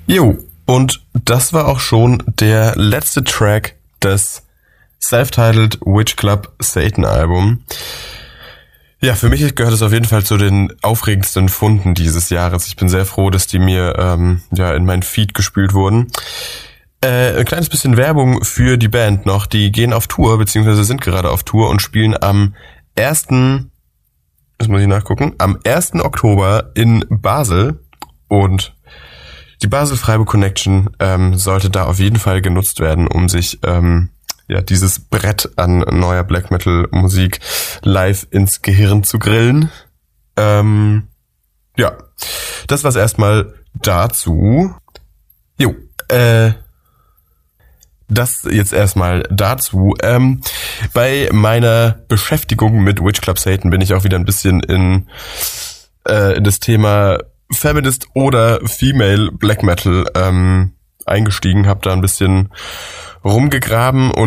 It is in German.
Jo, und das war auch schon der letzte Track des Self-Titled Witch Club Satan Album. Ja, für mich gehört es auf jeden Fall zu den aufregendsten Funden dieses Jahres. Ich bin sehr froh, dass die mir in meinen Feed gespült wurden. Ein kleines bisschen Werbung für die Band noch. Die gehen auf Tour, beziehungsweise sind gerade auf Tour und spielen am 1. Oktober in Basel. Und die Basel-Freiburg Connection sollte da auf jeden Fall genutzt werden, um sich dieses Brett an neuer Black Metal Musik live ins Gehirn zu grillen. Das war's erstmal dazu. Das jetzt erstmal dazu. Bei meiner Beschäftigung mit Witch Club Satan bin ich auch wieder ein bisschen in das Thema Feminist oder Female Black Metal eingestiegen, habe da ein bisschen rumgegraben und